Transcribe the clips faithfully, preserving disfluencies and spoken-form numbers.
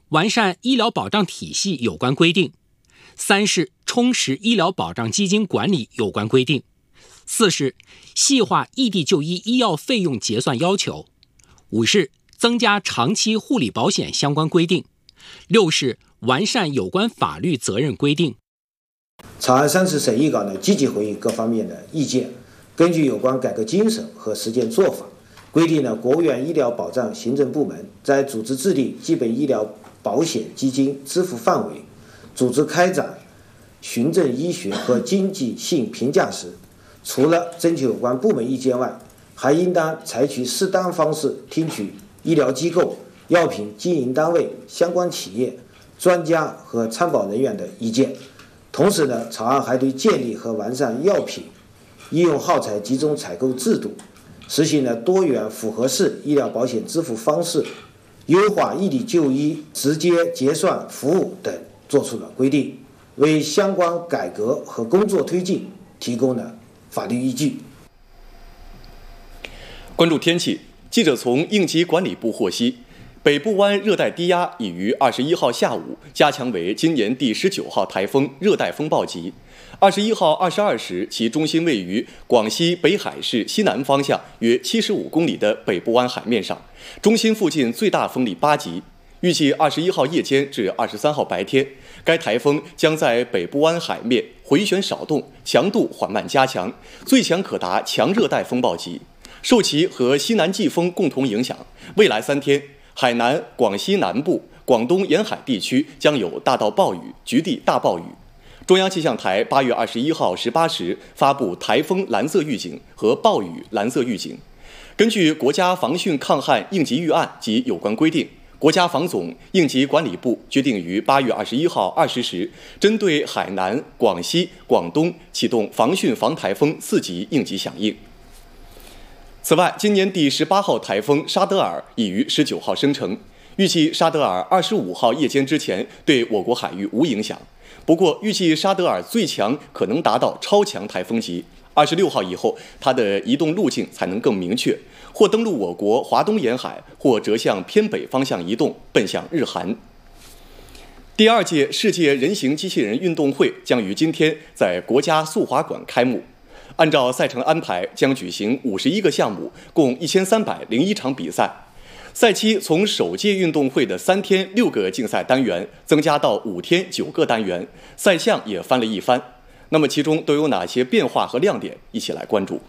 完善医疗保障体系有关规定；三是充实医疗保障基金管理有关规定；四是细化异地就医医药费用结算要求；五是增加长期护理保险相关规定；六是完善有关法律责任规定。 草案三次审议稿呢，积极回应各方面的意见，根据有关改革精神和实践做法，规定了国务院医疗保障行政部门在组织制定基本医疗保险基金支付范围、组织开展循证医学和经济性评价时，除了征求有关部门意见外，还应当采取适当方式听取医疗机构、药品经营单位、相关企业、专家和参保人员的意见。同时呢，草案还对建立和完善药品医用耗材集中采购制度，实行了多元复合式医疗保险支付方式，优化异地就医直接结算服务等作出了规定，为相关改革和工作推进提供了法律依据。 关注天气，记者从应急管理部获悉，北部湾热带低压已于二十一号下午加强为今年第十九号台风热带风暴级。二十一号二十二时，其中心位于广西北海市西南方向约七十五公里的北部湾海面上，中心附近最大风力八级。预计二十一号夜间至二十三号白天，该台风将在北部湾海面回旋少动，强度缓慢加强，最强可达强热带风暴级。受其和西南季风共同影响，未来三天，海南、广西南部、广东沿海地区将有大到暴雨，局地大暴雨。中央气象台八月二十一号十八时发布台风蓝色预警和暴雨蓝色预警。根据国家防汛抗旱应急预案及有关规定，国家防总应急管理部决定于八月二十一号二十时，针对海南、广西、广东启动防汛防台风四级应急响应。此外，今年第十八号台风沙德尔已于十九号生成，预计沙德尔二十五号夜间之前对我国海域无影响。不过，预计沙德尔最强可能达到超强台风级。二十六号以后，它的移动路径才能更明确，或登陆我国华东沿海，或折向偏北方向移动，奔向日韩。第二届世界人形机器人运动会将于今天在国家速滑馆开幕。按照赛程安排，将举行五十一个项目，共一千三百零一场比赛。赛期从首届运动会的三天六个竞赛单元增加到五天九个单元，赛项也翻了一番。那么其中都有哪些变化和亮点？一起来关注。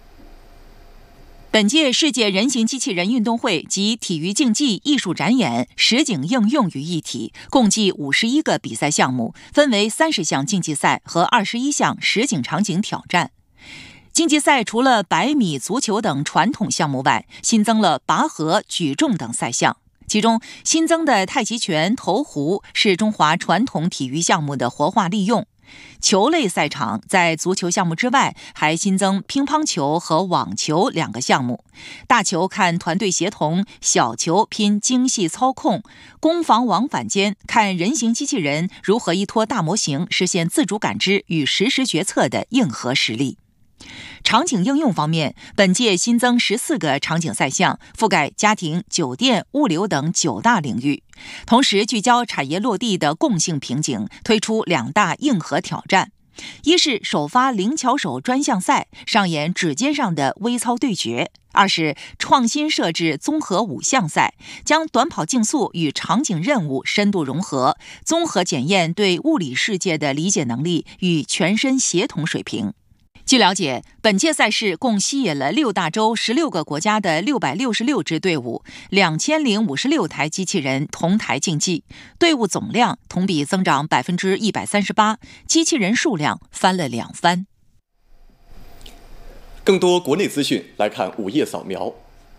本届世界人形机器人运动会集体育竞技、艺术展演、实景应用于一体，共计五十一个比赛项目，分为三十项竞技赛和二十一项实景场景挑战。竞技赛除了百米、足球等传统项目外，新增了拔河、举重等赛项。其中新增的太极拳、投壶是中华传统体育项目的活化利用。球类赛场在足球项目之外，还新增乒乓球和网球两个项目。大球看团队协同，小球拼精细操控，攻防往返间看人形机器人如何依托大模型实现自主感知与实时决策的硬核实力。场景应用方面，本届新增十四个场景赛项，覆盖家庭、酒店、物流等九大领域。同时聚焦产业落地的共性瓶颈，推出两大硬核挑战。一是首发灵巧手专项赛，上演指尖上的微操对决；二是创新设置综合五项赛，将短跑竞速与场景任务深度融合，综合检验对物理世界的理解能力与全身协同水平。据了解，本届赛事共吸引了六大洲十六个国家的六百六十六支队伍，两千零五十六台机器人同台竞技，队伍总量同比增长百分之一百三十八，机器人数量翻了两番。 更多国内资讯来看午夜扫描。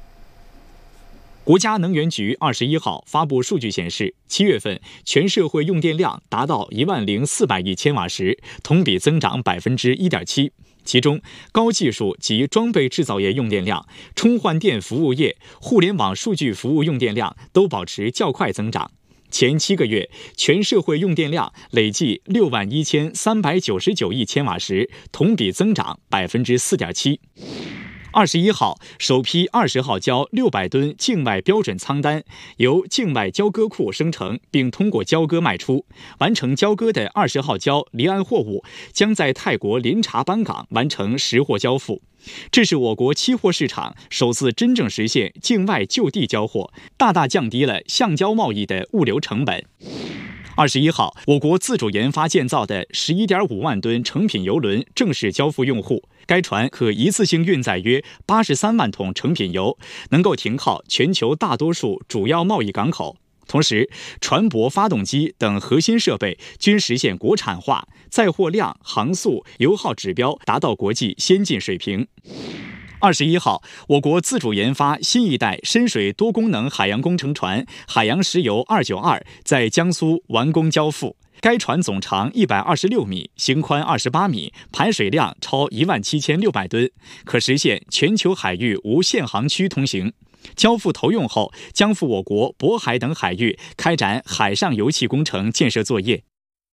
国家能源局二十一号发布数据显示，七月份全社会用电量达到一万零四百亿千瓦时，同比增长百分之一点七。其中，高技术及装备制造业用电量、充换电服务业、互联网数据服务用电量都保持较快增长。前七个月，全社会用电量累计六万一千三百九十九亿千瓦时，同比增长百分之四点七。 二十一号，首批二十号胶六百吨境外标准仓单由境外交割库生成，并通过交割卖出。完成交割的二十号胶离岸货物将在泰国林查邦港完成实货交付。这是我国期货市场首次真正实现境外就地交货，大大降低了橡胶贸易的物流成本。二十一号，我国自主研发建造的 十一点五万吨成品油轮正式交付用户。该船可一次性运载约八十三万桶成品油，能够停靠全球大多数主要贸易港口。同时，船舶、发动机等核心设备均实现国产化，载货量、航速、油耗指标达到国际先进水平。二十一号，我国自主研发新一代深水多功能海洋工程船海洋石油二九二在江苏完工交付。该船总长一百二十六米，型宽二十八米，排水量超一万七千六百吨，可实现全球海域无限航区通行。交付投用后，将赴我国渤海等海域开展海上油气工程建设作业。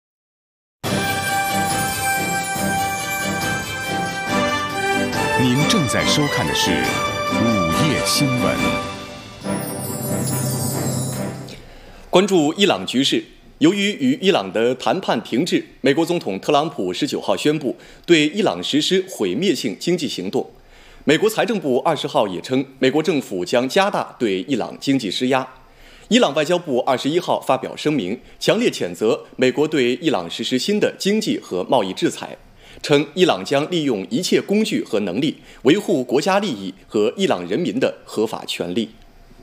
您正在收看的是午夜新闻。 关注伊朗局势，由于与伊朗的谈判停滞，美国总统特朗普十九号宣布对伊朗实施毁灭性经济行动。美国财政部二十号也称，美国政府将加大对伊朗经济施压。伊朗外交部二十一号发表声明，强烈谴责美国对伊朗实施新的经济和贸易制裁，称伊朗将利用一切工具和能力维护国家利益和伊朗人民的合法权利。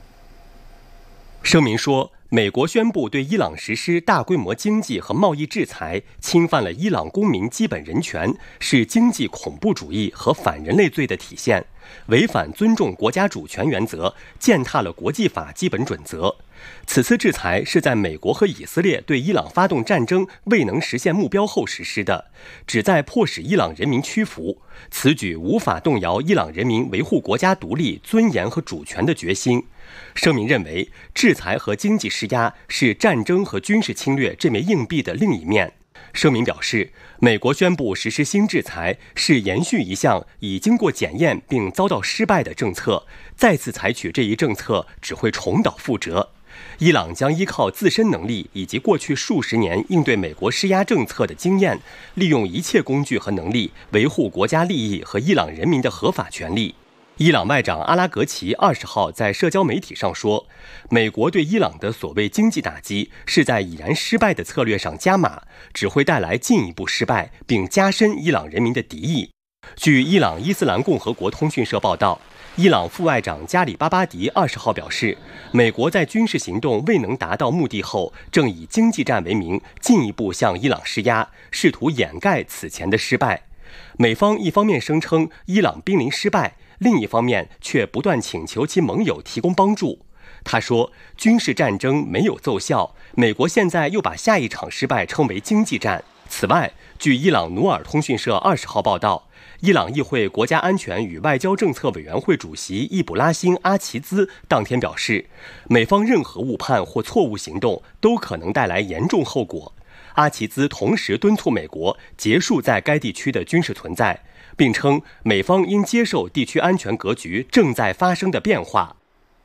声明说，美国宣布对伊朗实施大规模经济和贸易制裁，侵犯了伊朗公民基本人权，是经济恐怖主义和反人类罪的体现，违反尊重国家主权原则，践踏了国际法基本准则。此次制裁是在美国和以色列对伊朗发动战争未能实现目标后实施的，旨在迫使伊朗人民屈服。此举无法动摇伊朗人民维护国家独立、尊严和主权的决心。声明认为，制裁和经济施压是战争和军事侵略这枚硬币的另一面。声明表示，美国宣布实施新制裁是延续一项已经过检验并遭到失败的政策，再次采取这一政策只会重蹈覆辙。伊朗将依靠自身能力以及过去数十年应对美国施压政策的经验，利用一切工具和能力维护国家利益和伊朗人民的合法权利。伊朗外长阿拉格齐二十号在社交媒体上说，美国对伊朗的所谓经济打击是在已然失败的策略上加码，只会带来进一步失败，并加深伊朗人民的敌意。据伊朗伊斯兰共和国通讯社报道，伊朗副外长加里巴巴迪二十号表示，美国在军事行动未能达到目的后，正以经济战为名进一步向伊朗施压，试图掩盖此前的失败。美方一方面声称伊朗濒临失败，另一方面却不断请求其盟友提供帮助。他说，军事战争没有奏效，美国现在又把下一场失败称为经济战。此外，据伊朗努尔通讯社二十号报道，伊朗议会国家安全与外交政策委员会主席易卜拉欣·阿齐兹当天表示，美方任何误判或错误行动都可能带来严重后果。阿齐兹同时敦促美国结束在该地区的军事存在，并称美方应接受地区安全格局正在发生的变化。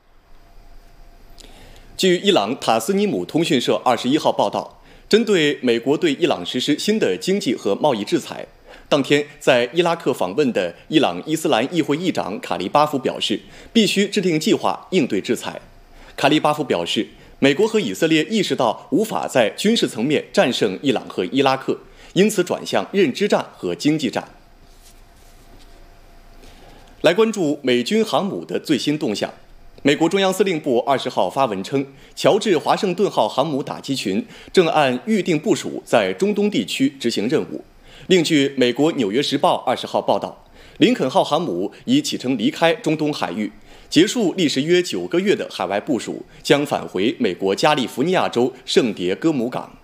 据伊朗塔斯尼姆通讯社二十一号报道，针对美国对伊朗实施新的经济和贸易制裁，当天在伊拉克访问的伊朗伊斯兰议会议长卡利巴夫表示，必须制定计划应对制裁。卡利巴夫表示，美国和以色列意识到无法在军事层面战胜伊朗和伊拉克，因此转向认知战和经济战。来关注美军航母的最新动向。美国中央司令部二十号发文称，乔治华盛顿号航母打击群正按预定部署在中东地区执行任务。另据美国《纽约时报》二十号报道，林肯号航母已启程离开中东海域，结束历时约九个月的海外部署，将返回美国加利福尼亚州圣迭戈姆港。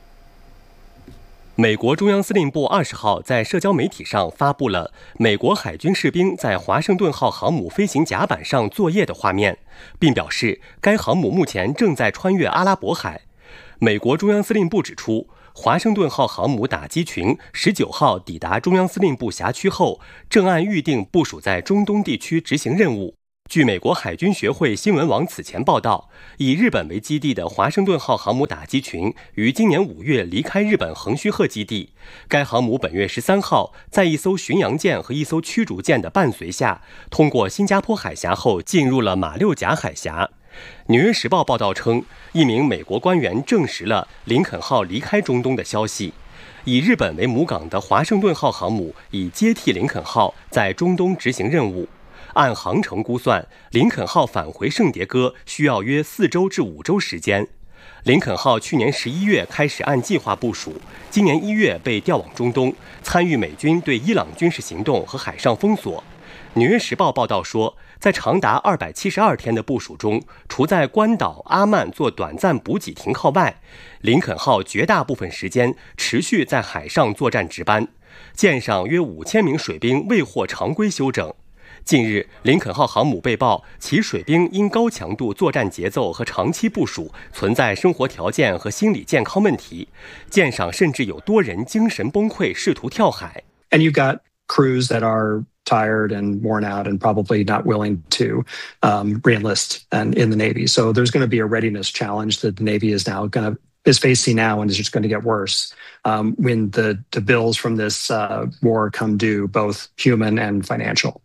美国中央司令部二十号在社交媒体上发布了美国海军士兵在华盛顿号航母飞行甲板上作业的画面，并表示该航母目前正在穿越阿拉伯海。美国中央司令部指出， 华盛顿号航母打击群十九号抵达中央司令部辖区后，正按预定部署在中东地区执行任务。据美国海军学会新闻网此前报道，以日本为基地的华盛顿号航母打击群于今年五月离开日本横须贺基地。该航母本月十三号在一艘巡洋舰和一艘驱逐舰的伴随下，通过新加坡海峡后进入了马六甲海峡。纽约时报报道称，一名美国官员证实了林肯号离开中东的消息。以日本为母港的华盛顿号航母已接替林肯号在中东执行任务。按航程估算，林肯号返回圣迭戈需要约四周至五周时间。林肯号去年十一月开始按计划部署，今年一月被调往中东，参与美军对伊朗军事行动和海上封锁。纽约时报报道说，在长达二百七十二天的部署中，除在关岛、阿曼做短暂补给停靠外，林肯号绝大部分时间持续在海上作战值班，舰上约五千名水兵未获常规休整。近日，林肯号航母被曝其水兵因高强度作战节奏和长期部署，存在生活条件和心理健康问题，舰上甚至有多人精神崩溃，试图跳海。 And you've got crews that are tired and worn out and probably not willing to um, reenlist and in the Navy. So there's going to be a readiness challenge that the Navy is now going to is facing now, and is just going to get worse um, when the, the bills from this uh, war come due, both human and financial.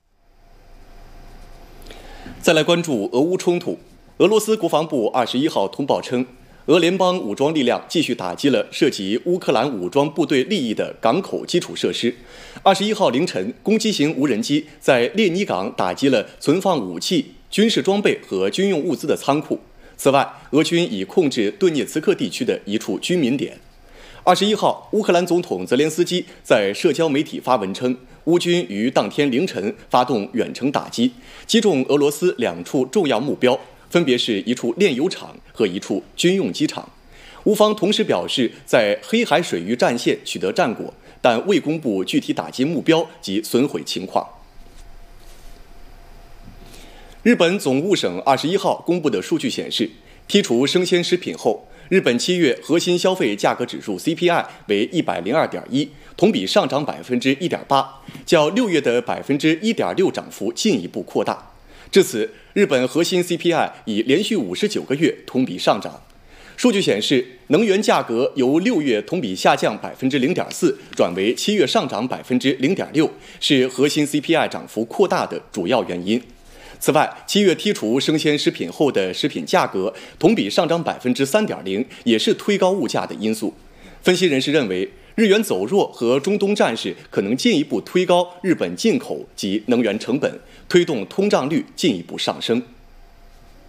再来关注俄乌冲突。俄罗斯国防部二十一号通报称，俄联邦武装力量继续打击了涉及乌克兰武装部队利益的港口基础设施。二十一号凌晨，攻击型无人机在列尼港打击了存放武器、军事装备和军用物资的仓库。此外，俄军已控制顿涅茨克地区的一处居民点。二十一号，乌克兰总统泽连斯基在社交媒体发文称，乌军于当天凌晨发动远程打击，击中俄罗斯两处重要目标，分别是一处炼油厂和一处军用机场。乌方同时表示，在黑海水域战线取得战果，但未公布具体打击目标及损毁情况。日本总务省二十一号公布的数据显示，剔除生鲜食品后，日本七月核心消费价格指数 C P I 为一百零二点一，同比上涨百分之一点八，较六月的百分之一点六涨幅进一步扩大。至此，日本核心 C P I 已连续五十九个月同比上涨。数据显示，能源价格由六月同比下降百分之零点四，转为七月上涨百分之零点六，是核心 C P I 涨幅扩大的主要原因。此外，七月剔除生鲜食品后的食品价格同比上涨百分之三点零，也是推高物价的因素。分析人士认为，日元走弱和中东战事可能进一步推高日本进口及能源成本，推动通胀率进一步上升。